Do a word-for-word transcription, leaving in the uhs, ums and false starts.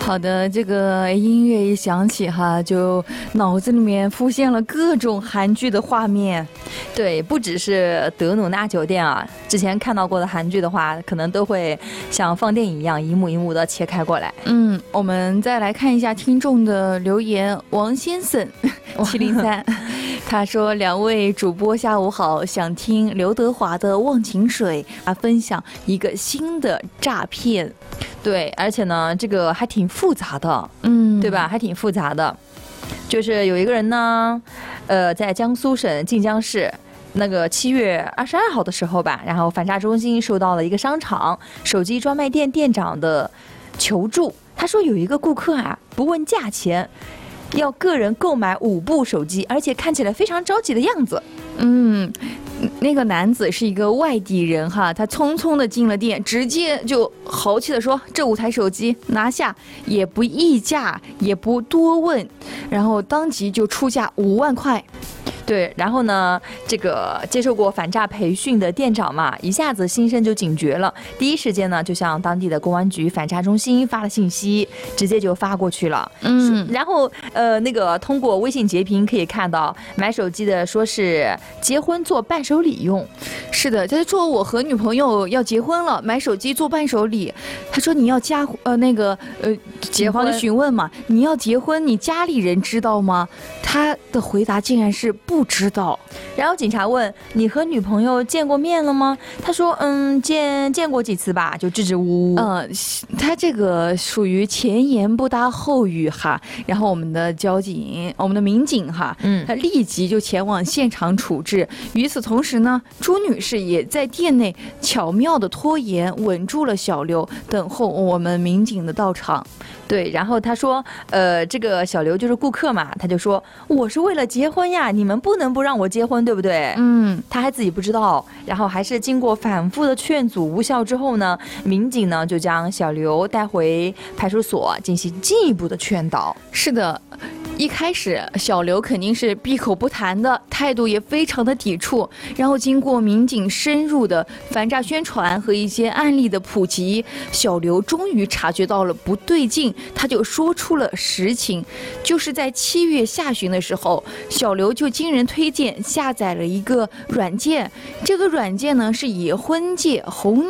好的，这个音乐一响起哈，就脑子里面浮现了各种韩剧的画面。 对，不只是德鲁纳酒店啊，之前看到过的韩剧的话，可能都会像放电影一样，一幕一幕的切开过来。 嗯，我们再来看一下听众的留言，王先生七零三。他说：“两位主播下午好，想听刘德华的《忘情水》啊，分享一个新的诈骗。 对，而且呢，这个还挺复杂的， 嗯， 对吧？还挺复杂的。就是有一个人呢，呃，在江苏省晋江市。”那个七月二十二号的时候吧，然后反诈中心收到了一个商场手机专卖店店长的求助，他说有一个顾客啊，不问价钱，要个人购买五部手机，而且看起来非常着急的样子。 嗯，那个男子是一个外地人哈，他匆匆的进了店，直接就豪气的说：“这五台手机拿下，也不议价，也不多问，然后当即就出价五万块。” 对，然后呢，这个接受过反诈培训的店长嘛，一下子心生就警觉了，第一时间呢就向当地的公安局反诈中心发了信息，直接就发过去了。 嗯， 然后呃，那个通过微信截屏可以看到，买手机的说是结婚做伴手礼用。 是的，他说我和女朋友要结婚了，买手机做伴手礼。他说你要加呃那个呃结婚询问嘛，你要结婚，你家里人知道吗？他的回答竟然是不知道。 然后警察问你和女朋友见过面了吗？他说嗯见见过几次吧，就支支吾吾。 嗯，他这个属于前言不搭后语哈。然后我们的交警，我们的民警哈，嗯，他立即就前往现场处置。与此同时呢，朱女士也在店内巧妙的拖延，稳住了小刘，等候我们民警的到场。 对，然后他说，呃，这个小刘就是顾客嘛，他就说我是为了结婚呀，你们不能不让我结婚，对不对？ 嗯， 他还自己不知道，然后还是经过反复的劝阻无效之后呢，民警呢就将小刘带回派出所进行进一步的劝导。 是的。一开始小刘肯定是闭口不谈的，态度也非常的抵触，然后经过民警深入的反诈宣传和一些案例的普及，小刘终于察觉到了不对劲，他就说出了实情。就是在七月下旬的时候，小刘就经人推荐下载了一个软件，这个软件呢是以婚介红